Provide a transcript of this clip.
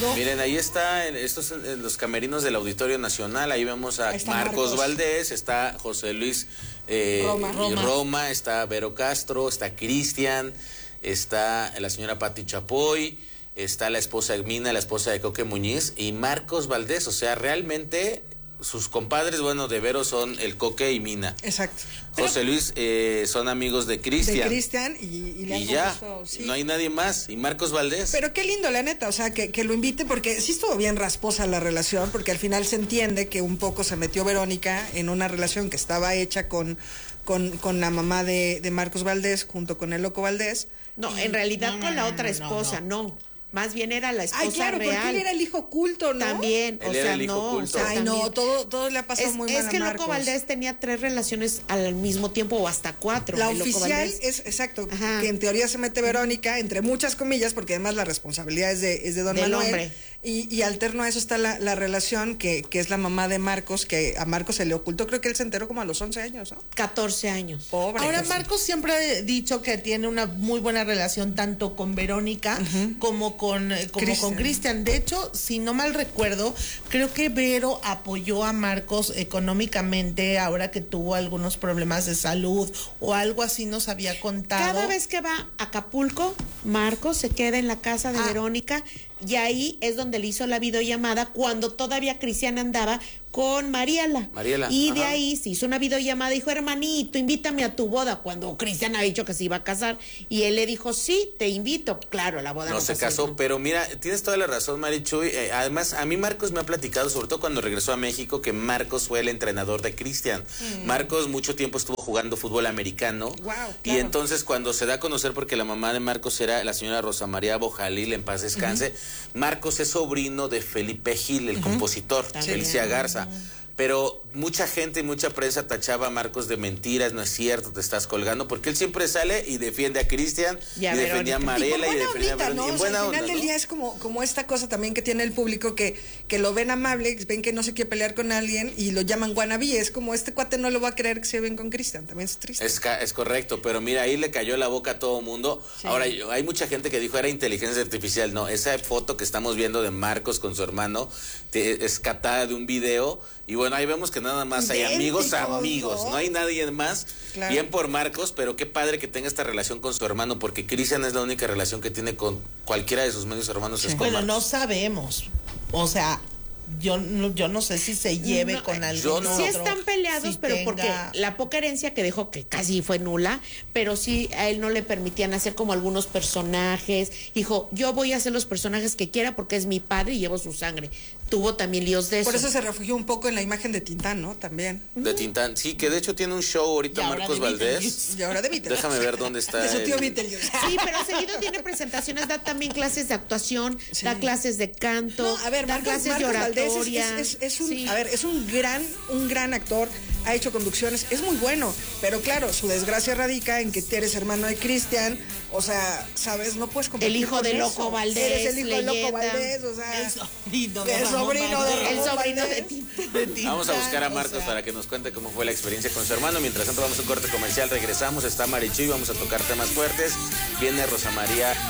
No. Miren, ahí está, estos en los camerinos del Auditorio Nacional, ahí vemos a Marcos Valdés, está José Luis Roma, está Vero Castro, está Cristian, está la señora Pati Chapoy, está la esposa Egmina, la esposa de Coque Muñiz, y Marcos Valdés. O sea, realmente sus compadres, bueno, de Vero son el Coque y Mina. Exacto. José Luis son amigos de Cristian. De Cristian y le han compuesto, sí. No hay nadie más. Y Marcos Valdés. Pero qué lindo, la neta, o sea, que lo invite, porque sí estuvo bien rasposa la relación, porque al final se entiende que un poco se metió Verónica en una relación que estaba hecha con la mamá de Marcos Valdés, junto con el Loco Valdés. No, en realidad con la otra esposa, no. Más bien era la esposa claro, real. Porque él era el hijo oculto, ¿no? También, él era el hijo oculto. Ay, no, todo le ha pasado muy mal a Marcos. Es que Loco Valdés tenía 3 relaciones al mismo tiempo, o hasta 4. La oficial es, exacto, que en teoría se mete Verónica, entre muchas comillas, porque además la responsabilidad es de don Manuel. Hombre. Y alterno a eso está la relación que es la mamá de Marcos, que a Marcos se le ocultó, creo que él se enteró como a los 11 años, ¿no? 14 años. Pobre. Ahora, Marcos siempre ha dicho que tiene una muy buena relación tanto con Verónica como con Cristian. De hecho, si no mal recuerdo, creo que Vero apoyó a Marcos económicamente ahora que tuvo algunos problemas de salud o algo así, nos había contado. Cada vez que va a Acapulco, Marcos se queda en la casa de Verónica, y ahí es donde le hizo la videollamada cuando todavía Cristian andaba con Mariela. Y de ahí se hizo una videollamada, dijo, hermanito, invítame a tu boda, cuando Cristian ha dicho que se iba a casar, y él le dijo, sí, te invito. Claro, la boda no se casó, pero mira, tienes toda la razón, Marichuy. Además, a mí Marcos me ha platicado, sobre todo cuando regresó a México, que Marcos fue el entrenador de Cristian. Marcos mucho tiempo estuvo jugando fútbol americano. Wow, claro. Y entonces cuando se da a conocer, porque la mamá de Marcos era la señora Rosa María Bojalil, en paz descanse, Marcos es sobrino de Felipe Gil, el compositor, Felicia Garza. Pero mucha gente y mucha prensa tachaba a Marcos de mentiras, no es cierto, te estás colgando, porque él siempre sale y defiende a Cristian, y defendía a Mariela, y defendía a Verónica. ¿No? O sea, al final del día es como esta cosa también que tiene el público, que lo ven amable, ven que no se quiere pelear con alguien y lo llaman wannabe. Es como, este cuate no lo va a creer que se ven con Cristian, también es triste. Es correcto, pero mira, ahí le cayó la boca a todo mundo. Sí. Ahora, hay mucha gente que dijo era inteligencia artificial. No, esa foto que estamos viendo de Marcos con su hermano es catada de un video. Y bueno, ahí vemos que nada más hay amigos, no hay nadie más. Claro. Bien por Marcos, pero qué padre que tenga esta relación con su hermano, porque Cristian es la única relación que tiene con cualquiera de sus medios hermanos. Es con Marcos. No sabemos, o sea, yo no sé si se lleve con alguien. Sí están peleados, pero porque la poca herencia que dejó, que casi fue nula, pero sí a él no le permitían hacer como algunos personajes. Dijo, yo voy a hacer los personajes que quiera porque es mi padre y llevo su sangre. Tuvo también líos de eso. Por eso se refugió un poco en la imagen de Tintán, ¿no? También. De Tintán, sí, que de hecho tiene un show ahorita Marcos Valdés. Y ahora de Beetlejuice. Déjame ver dónde está. De su tío Beetlejuice. Sí, pero seguido tiene presentaciones, da también clases de actuación, da clases de canto, no, a ver, da clases de oratoria. Es un gran actor, ha hecho conducciones, es muy bueno, pero claro, su desgracia radica en que eres hermano de Cristian, o sea, ¿sabes? No puedes competir. El hijo de Loco Valdés. Eres el hijo de Loco Valdés, o sea. El sobrino de Tintán. Vamos a buscar a Marcos para que nos cuente cómo fue la experiencia con su hermano. Mientras tanto, vamos a un corte comercial, regresamos, está Marichuy, vamos a tocar temas fuertes. Viene Rosa María